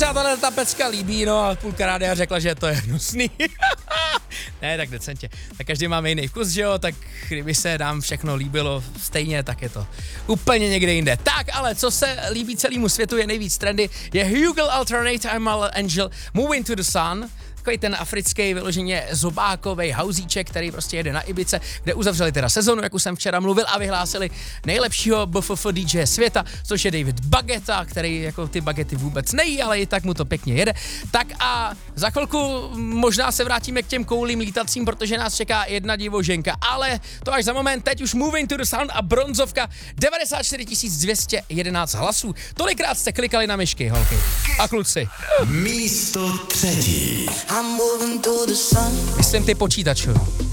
třeba ta pecka líbí, no a půlka rádia řekla, že to je hnusný. Ne, tak decentně. Tak každý máme jiný vkus, že jo, tak kdyby se nám všechno líbilo stejně, tak je to úplně někde jinde. Tak, ale co se líbí celému světu, je nejvíc trendy, je Hugel Alternate I'm Angel Moving to the Sun. Takový ten africký vyloženě zobákovej hauzíček, který prostě jede na Ibice, kde uzavřeli teda sezonu, jak už jsem včera mluvil, a vyhlásili nejlepšího BFF DJ světa, což je David Baguetta, který jako ty bagety vůbec nejí, ale i tak mu to pěkně jede. Tak a za chvilku možná se vrátíme k těm koulím lítacím, protože nás čeká jedna divoženka, ale to až za moment. Teď už Moving to the Sun a bronzovka 94 211 hlasů. Tolikrát jste klikali na myšky, holky a kluci. Místo třetí. Myslím ty počítačů.